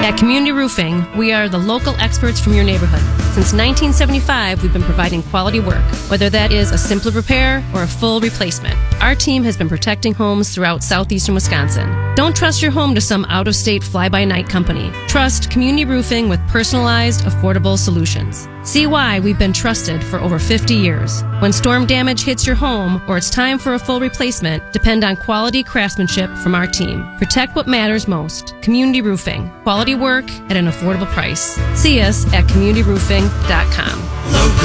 At Community Roofing, we are the local experts from your neighborhood. Since 1975, we've been providing quality work, whether that is a simple repair or a full replacement. Our team has been protecting homes throughout southeastern Wisconsin. Don't trust your home to some out-of-state fly-by-night company. Trust Community Roofing with personalized, affordable solutions. See why we've been trusted for over 50 years. When storm damage hits your home or it's time for a full replacement, depend on quality craftsmanship from our team. Protect what matters most. Community Roofing. Quality work at an affordable price. See us at communityroofing.com.